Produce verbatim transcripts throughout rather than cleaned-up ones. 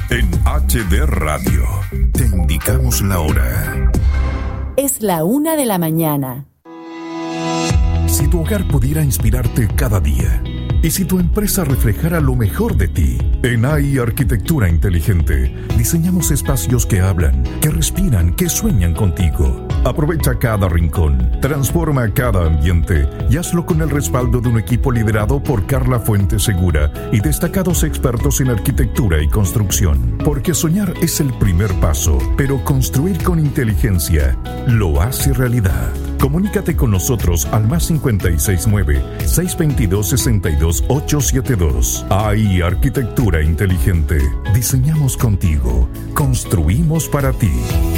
En H D Radio te indicamos la hora. Es la una de la mañana. Si tu hogar pudiera inspirarte cada día, y si tu empresa reflejara lo mejor de ti, en A I Arquitectura Inteligente diseñamos espacios que hablan, que respiran, que sueñan contigo. Aprovecha cada rincón, transforma cada ambiente y hazlo con el respaldo de un equipo liderado por Carla Fuente Segura y destacados expertos en arquitectura y construcción. Porque soñar es el primer paso, pero construir con inteligencia lo hace realidad. Comunícate con nosotros al más cincuenta y seis nueve, seiscientos veintidós, sesenta y dos, ochocientos setenta y dos. A I Arquitectura Inteligente. Diseñamos contigo. Construimos para ti.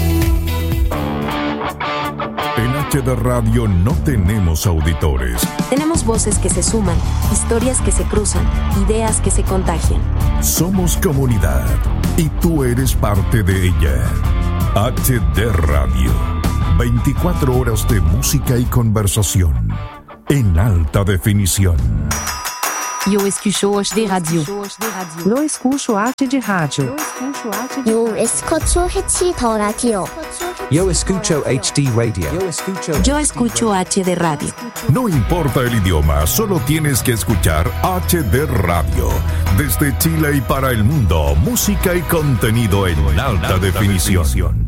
En H D Radio no tenemos auditores. Tenemos voces que se suman, historias que se cruzan, ideas que se contagian. Somos comunidad y tú eres parte de ella. H D Radio. veinticuatro horas de música y conversación en alta definición. Eu escucho H D Radio. Eu escucho H D Radio. Eu escucho H D Radio. Yo escucho H D Radio. Yo escucho H D Radio. No importa el idioma, solo tienes que escuchar H D Radio. Desde Chile y para el mundo, música y contenido en alta definición.